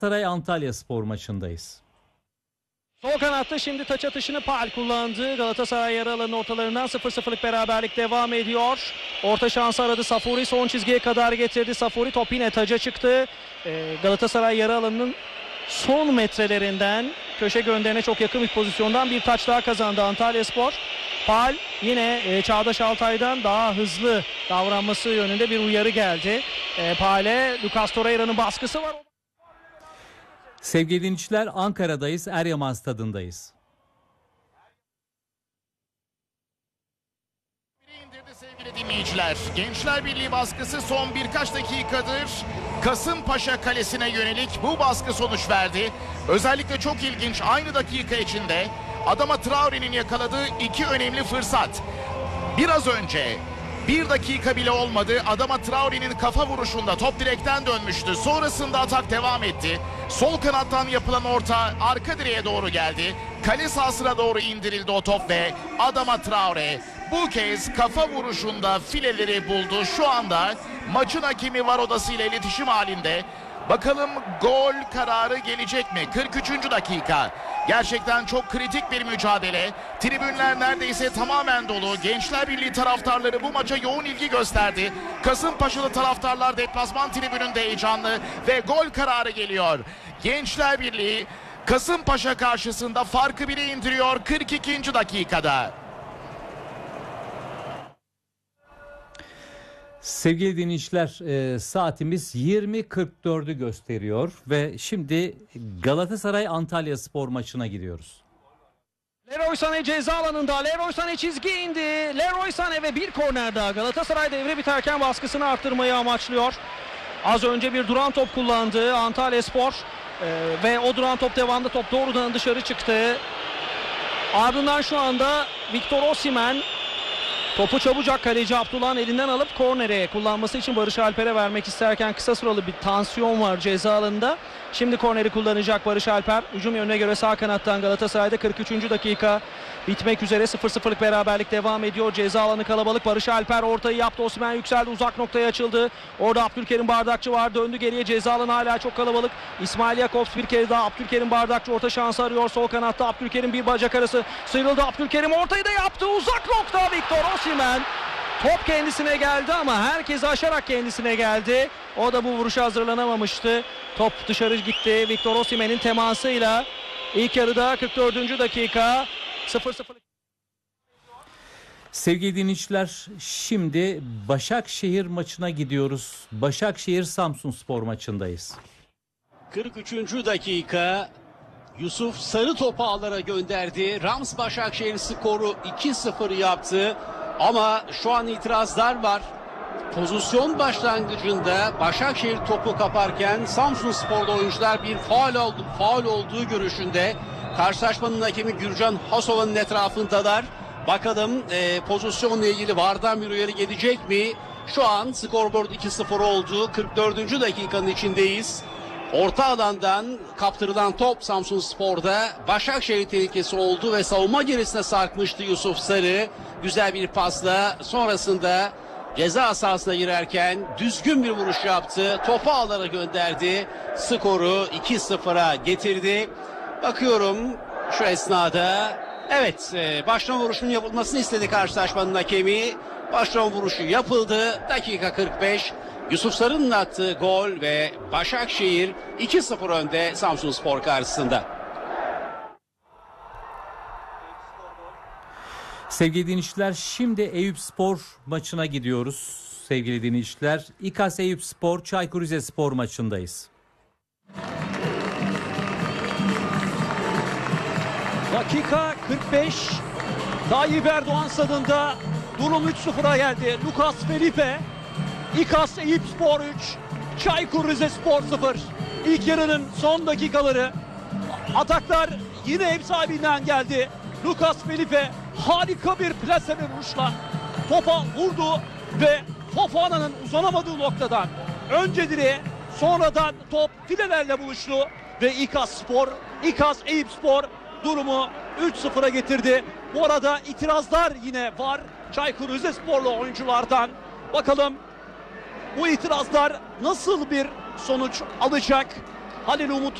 Galatasaray Antalyaspor maçındayız. Sol kanatta şimdi taç atışını Pal kullandı. Galatasaray yarı alanın ortalarından 0-0'lık beraberlik devam ediyor. Orta şansı aradı Safuri, son çizgiye kadar getirdi. Safuri top yine taca çıktı. Galatasaray yarı alanının son metrelerinden köşe gönderine çok yakın bir pozisyondan bir taç daha kazandı Antalyaspor. Pal yine Çağdaş Altay'dan daha hızlı davranması yönünde bir uyarı geldi. Pal'e Lucas Torreira'nın baskısı var. Sevgili dinleyiciler, Ankara'dayız, Eryaman Stadı'ndayız. İndirdi sevgili dinleyiciler. Gençler Birliği baskısı son birkaç dakikadır Kasımpaşa Kalesi'ne yönelik bu baskı sonuç verdi. Özellikle çok ilginç, aynı dakika içinde Adama Traore'nin yakaladığı iki önemli fırsat. Biraz önce bir dakika bile olmadı, Adama Traore'nin kafa vuruşunda top direkten dönmüştü. Sonrasında atak devam etti. Sol kanattan yapılan orta arka direğe doğru geldi. Kale sahasına doğru indirildi o top ve Adama Traore bu kez kafa vuruşunda fileleri buldu. Şu anda maçın hakemi VAR odasıyla iletişim halinde. Bakalım gol kararı gelecek mi? 43. dakika. Gerçekten çok kritik bir mücadele. Tribünler neredeyse tamamen dolu. Gençler Birliği taraftarları bu maça yoğun ilgi gösterdi. Kasımpaşalı taraftarlar deplasman tribününde heyecanlı ve gol kararı geliyor. Gençler Birliği Kasımpaşa karşısında farkı 1'e indiriyor 42. dakikada. Sevgili dinleyiciler, saatimiz 20.44'ü gösteriyor ve şimdi Galatasaray Antalyaspor maçına gidiyoruz. Leroy Sané ceza alanında. Leroy Sané çizgi indi. Leroy Sané ve bir korner daha. Galatasaray devre biterken baskısını arttırmayı amaçlıyor. Az önce bir duran top kullandı Antalyaspor ve o duran top devamında top doğrudan dışarı çıktı. Ardından şu anda Victor Osimhen topu çabucak kaleci Abdullah'ın elinden alıp kornere kullanması için Barış Alper'e vermek isterken kısa süreli bir tansiyon var ceza alanında. Şimdi korneri kullanacak Barış Alper. Hücum yönüne göre sağ kanattan Galatasaray'da 43. dakika bitmek üzere 0-0'lık beraberlik devam ediyor. Ceza alanı kalabalık. Barış Alper ortayı yaptı. Osimhen yükseldi. Uzak noktaya açıldı. Orada Abdülkerim Bardakçı var. Döndü geriye. Ceza alanı hala çok kalabalık. İsmail Jakobs bir kez daha Abdülkerim Bardakçı orta şansı arıyor. Sol kanatta Abdülkerim bir bacak arası sıyrıldı. Abdülkerim ortayı da yaptı. Uzak nokta Victor Osimhen. Top kendisine geldi ama herkesi aşarak kendisine geldi. O da bu vuruşa hazırlanamamıştı. Top dışarı gitti. Victor Osimhen'in temasıyla ilk yarıda 44. dakika 0-0. Sevgili dinleyiciler, şimdi Başakşehir maçına gidiyoruz. Başakşehir Samsunspor maçındayız. 43. dakika. Yusuf Sarı topu ağlara gönderdi. Rams Başakşehir skoru 2-0 yaptı. Ama şu an itirazlar var. Pozisyon başlangıcında Başakşehir topu kaparken Samsunspor'da oyuncular bir faul olduğu görüşünde. Karşılaşmanın hakemi Gürcan Hasova'nın etrafındalar. Bakalım pozisyonla ilgili VAR'dan bir uyarı gelecek mi? Şu an skorboard 2-0 oldu. 44. dakikanın içindeyiz. Orta alandan kaptırılan top Samsunspor'da Başakşehir tehlikesi oldu ve savunma gerisine sarkmıştı Yusuf Sarı. Güzel bir pasla sonrasında ceza sahasına girerken düzgün bir vuruş yaptı. Topu ağlara gönderdi. Skoru 2-0'a getirdi. Bakıyorum şu esnada. Evet, başlama vuruşunun yapılmasını istedi karşılaşmanın hakemi. Başlama vuruşu yapıldı. Dakika 45. Yusuf Sarı'nın attığı gol ve Başakşehir 2-0 önde Samsunspor karşısında. Sevgili dinleyiciler, şimdi Eyüpspor maçına gidiyoruz. Sevgili dinleyiciler, İKAS Eyüpspor Çaykur Rizespor maçındayız. Dakika 45. Tayyip Erdoğan stadında durum 3-0'a geldi. Lucas Felipe. İKAS Eyüpspor 3, Çaykur Rizespor 0. İlk yarının son dakikaları. Ataklar yine ev sahibinden geldi. Lucas Felipe harika bir plase bir vuruşla topa vurdu ve Fofana'nın uzanamadığı noktadan önce direğe, sonradan top filelerle buluştu ve İKAS Eyüpspor durumu 3-0'a getirdi. Bu arada itirazlar yine var Çaykur Rizesporlu oyunculardan. Bakalım bu itirazlar nasıl bir sonuç alacak? Halil Umut